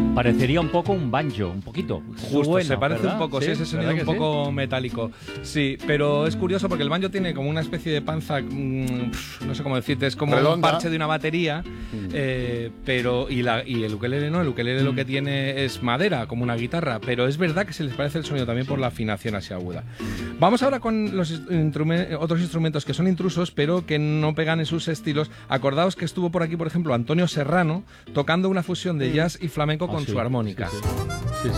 Parecería un poco un banjo, un poquito. Justo, Suena, se parece ¿verdad? un poco, sí, ese sonido un poco metálico. Sí, pero es curioso porque el banjo tiene como una especie de panza, no sé cómo decirte, es como redonda, un parche de una batería, pero y el ukelele no, el ukelele lo que tiene es madera, como una guitarra, pero es verdad que se les parece el sonido también por la afinación así aguda. Vamos ahora con los otros instrumentos que son intrusos, pero que no pegan en sus estilos. Acordaos que estuvo por aquí, por ejemplo, Antonio Serrano, tocando una fusión de jazz y flamenco con su armónica. Sí, sí.